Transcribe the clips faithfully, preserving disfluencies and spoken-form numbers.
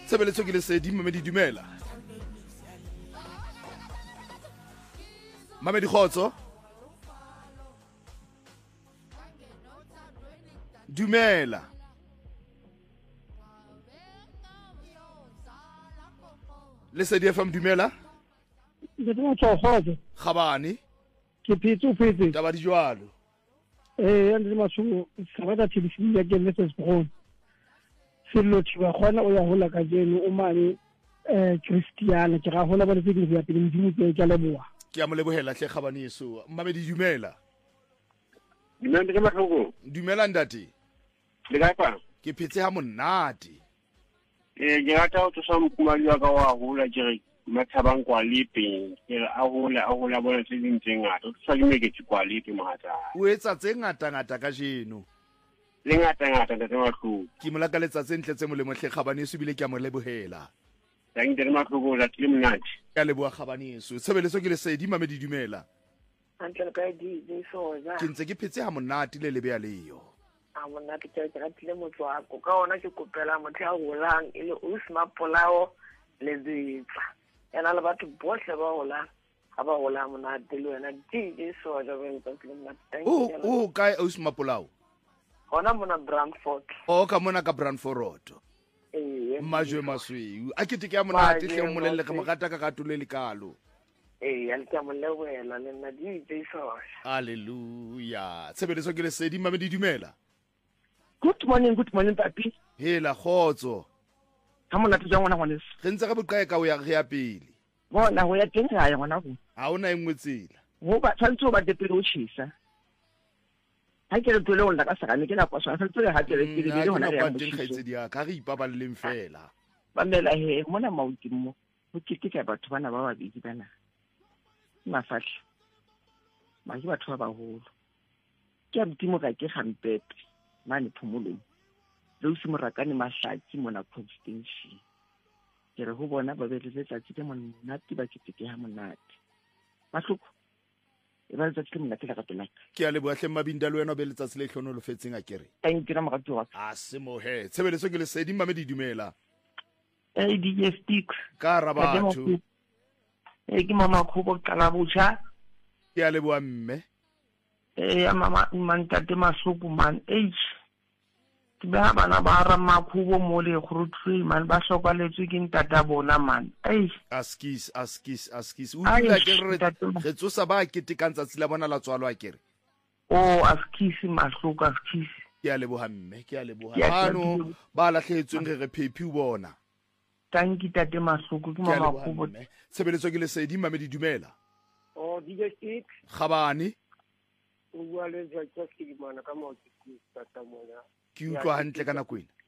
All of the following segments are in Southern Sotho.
Tshebeletso ke Lesedi, Mamedi dumela. Mamedi Khotso. Dumela. Lesedi F M dumela. Ke tlo tswa fotse. Khabani. Ke pitso pitso. Taba di jwalo. Eh ya ndi masu sabata tshibisi ya ke Mrs Brown. Sello thiba khona o ya hola ka jeno o mane eh Christiana ke ga hola ba le tse ya pele modimo ke ke leboa. Ke a mo lebohela hle Khabani yeso. Mamedi dumela. Dumela ke mahloko. Dumela ndati. Le ka pa? Ke phetse ha monate. Eh ke rata ho tsosa mokumadi wa ka wa hola jere mathabang kwa lipe ke a hola a hola bona tse ding tse ngata o tsosa ke meke kwa lipe mahata. O etsa tse ngata ngata ka jeno. Le ngata ngata tse mahloko. Ke mo lakaletsa tse ntle tse molemo hle Khabani yeso bile ke a mo lebohela. Tang ke mahloko la tle monate. Ke a leboha Khabani yeso. Tshebeletso ke Lesedi, Mamedi dumela. Antle ka di di soza. Ke ntse ke phetse ha monate le lebe ya leyo. A mona ke tla tla tle motswako ka ona ke kopela motho a holang ile o sma polao le ditsa. Ena le batho bohle ba holang ha ba hola monate le wena di di soza ba ntse le monate. O o kae Ausma Polao? Ona mona Brandford. O ka mona ka Brandford. Eh Majwe masweu. A ke tike ya monate hle mmolelle ka mogata ka katule le kalo. Eh ya le ka molewela le nna di di soza. Hallelujah. Tshebeletso ke Lesedi, Mamedi dumela. Good morning, good morning papi. Hela Khotso. Ha mona tsa ngwana ngwana. Re ntse ka boqae ka o ya re ya pele. Bona ho ya teng ha ya ngwana go. Ha ona engwe tsela. Ho ba tshwantse ba tepele o tshisa. Ha ke re tole o nna ka saka ne ke na kwaswa tshwantse le ha ke re pele le hona ya mo tshisa. Kgaitsedi ya ka re ipaballeng fela. Ba mela he mona mauti mo. Ho kitike batho bana ba babedi bana. Mafahle. Ma ke batho ba baholo. Ke a botimo ka ke gampepe. Mane phomolong le o simorakane mahlatsi mona constitution ke re ho bona ba be le letsatsi le monate ba ke tike ha monate mahloko e ba letsatsi le monate la ka tona Ke a leboha hle Mabinda le wena be letsatsi le hlono lo fetseng a kere thank you na magato wa a se mo he tshebeletso ke Lesedi, Mamedi dumela. eh di sticks Ka ra batho eh ke mama khubo qala butsha ke a leboha mme. eh mama mantate masoko man h ke ba bana ba ra makhubo mo le khurutri man ba hlokaletswe ke ntata bona man eh Askis askis askis o dula ke re re tsosa ba ke tikantsa tsela bona la tswalo a kere oh askisi mahloko askisi ke a leboha mme ke a leboha bano ba lahletsweng re re phephi o bona. Thank you tate mahloko ke mama khubo. Tshebeletso ke Lesedi, Mamedi dumela. Oh di je six. Khabani O bua le ja ke ke dimana ka mo ke tata mona. ke utlwa hantle ka nako ena.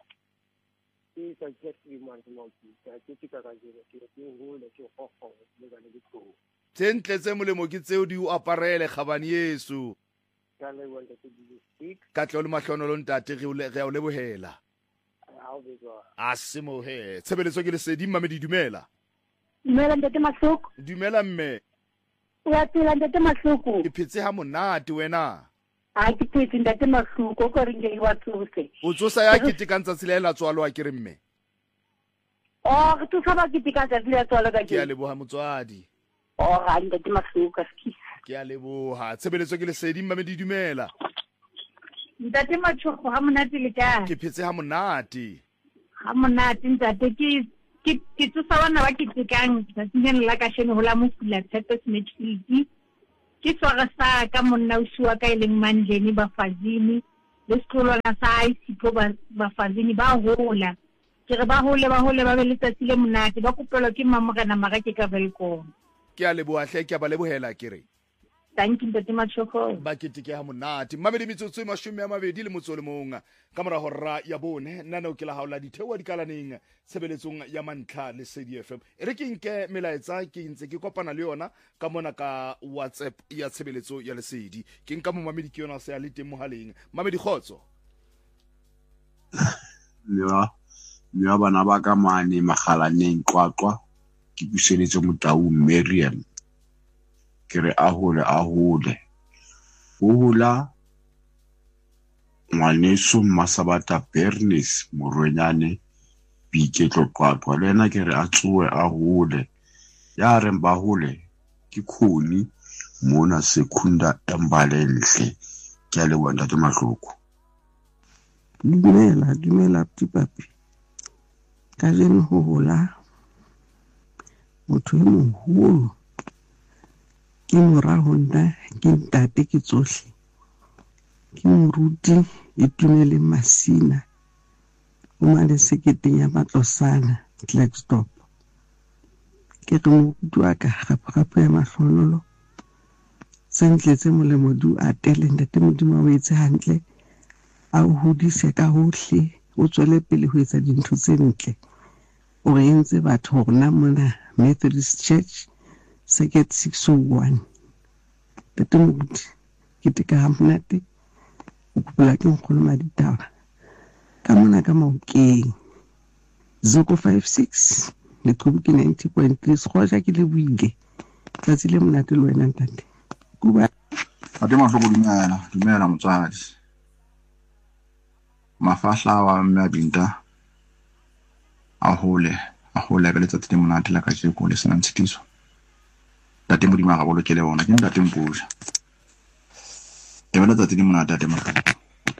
Ke sa ke ke dimana mo ke ke ke ka ga jeno ke ke hole ke go go le ga le ditlo. Tse ntle tse molemo ke tseo di o aparele Khabani yeso. Ka le wanda ke di six. Ka tlo le mahlono lo ntate re o le re o lebohela. Ha o bezwa. A se mo he tshebeletso ke Lesedi, Mamedi dumela. Dumela ntate Mahloko. Dumela mme. O ya tsela ntate Mahloko. Ke phetse ha monate wena. Ha ke phetse ntate Mahloko ko re nge wa tsose. O tsosa ya ke tikantsa tsela ela tswalo a kere mme. Oh re tsosa ba ke tikantsa tsela tswalo ka Ke a ke. leboha motswadi. Oh ha ntate Mahloko skis. Ke a leboha tshebeletso ke Lesedi, Mamedi dumela. Ntate Mahloko ha monate le ka. Ke phetse ha monate. Ha monate ntate ke ke ke tsosa bana ba ke tikang tsa tsene la ka shene ho la mofula tshepe Smithfield. Ke tswara sa ka monna o shua ka ileng Mandleni ba Fazini le sekolwana sa I C go ba ba Fazini ba hola ke re ba hole ba hole ba be le tsatsi le monate ba kopelwa ke mamogana mara ke ka velkom. Ke a leboha hle ke a ba lebohela kere. Thank you ntate Mahloko. Ba ke tike ha monate Mamedi metsotso e mashome a mabedi le motso le mong ka mora hora ya bone nna no ke la haola dithewa dikalaneng tshebeletsong ya mantlha Lesedi F M e re ke nke melaetsa ke ntse ke kopana le yona ka mona ka WhatsApp ya tshebeletso ya Lesedi ke nka mo Mamedi ke yona se a le teng mohaleng. Mamedi Khotso. Lewa lewa bana ba ka mane magalaneng qwaqwa ke buseletse Motau Miriam ke re a hole a hole ho hula ngwaneso Masabata Bernice Morwenyane boiketlo qwaqwa le ena ke re a tsoe a hole ya reng ba hole ke khoni mona Secunda Embalenhle ke a leboha ntate Mahloko. Dumela, dumela Tipapi. Ka jeno ho hola motho e moholo ke mora ho nna ke ntate ke tsohle ke moruti e Tumele Masina o mane seketeng ya Matlosana Klerksdorp ke re moruti wa ka gape ya mahlonolo sentle tse molemo du a tele ntate modimo o etse hantle a o hodise ka hohle o tswele pele ho etsa dintho tse ntle o re entse batho hore na mona Methodist Church Circuit six oh one tete moruti ke tika hamnate o kopela ke nkgolo maditaba ka mona ka Maokeng zero five six le Qobiki ninety point three sekgoja ke le buile tsatsi le monate le wena ntate kuba ate Mahloko dumela dumela motswadi mafahla wa mme Binta a hole a hole ka letsatsi le monate la ka jeko le sena ntshitiso tate modimo ga bolo ke le bona ke ntate Mpusha e bana tsatsi le monate tate Mahloko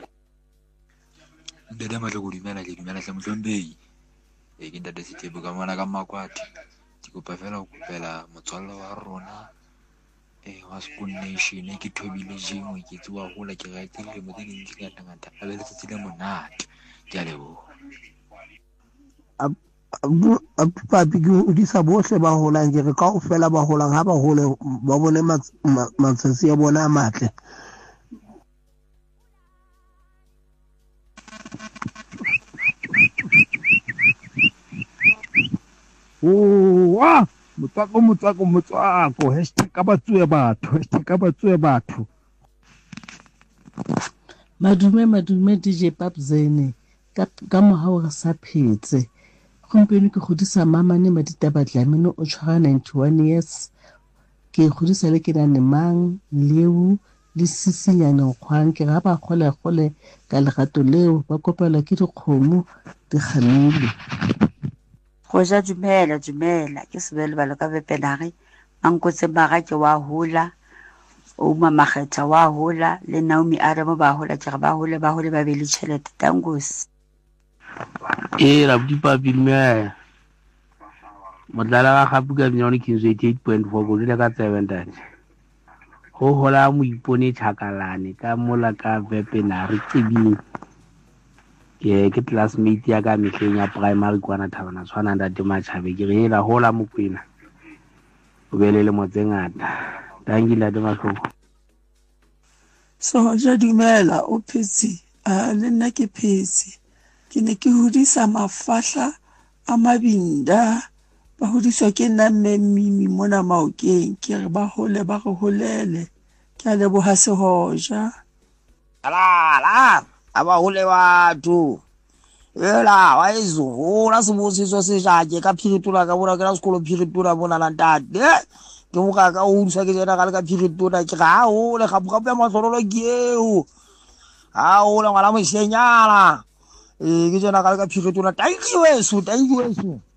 Ndede Mahloko dumela ke dumela hle Mtlombei e ke ntate Sithebo ka mona ka Makwati ke kopa fela o kopela motswalle wa rona e wa Spoon Nation ke thobile jengwe ke tsewa hola ke ga tse le mo tse dintsi ka ngata a be le tsatsi le monate ke a leboha Papi ke o di sa bohle ba holang ke re ka o fela ba holang ha ba hole ba bone matsatsi ya bona a matle wa motswako motswako motswako hashtag ka batswe batho hashtag ka batswe batho madume madume D J Papzene ka ka mohao re sa phetse gompieno ke godisa mamane Maditaba Dlamini o tshwara ninety-one years ke godisa le ke nane mang leo le sisinyane nkgwang ke ga ba gole gole ka legato leo ba kopela ke dikgomo di kgamile Goja dumela dumela ke sebele balo ka bepenare mankotse baga ke wa hola o mamakgetha wa hola le Naomi Adamo ba hola ke ba hole ba hole ba be le tšhelete tangosi e ra Tipapi mme modlala ga gapu ka bnyone ke eighty-eight point four go le ka seven dane ho hola mo ipone tshakalane ka mola ka bepenare tsebing ke ke classmate ya ka mehleng ya primary kwana Thabana tshwana ntate Machabe ke re la hola mokwena o bele le motsengata tangile ntate Mahloko so ja dumela o phetse a le nna ke phetse ke ne ke hodisa mafahla a Mabinda ba hodiswa ke nna mme Mimi mona Maokeng ke re ba hole ba re holele ke a leboha sehoja ala ala aba hole batho ela wa izola sibusiso sejake ka phiritola ka bona ke la sekolo phiritola bona la ntate ke mo ka ka o usa ke tsena ka le ka phiritola ke ga o le gapu gapu ya matlololo ke eo ha o le ngwana mo senyala e ke tsena ka le ka phiritola thank you eso thank you eso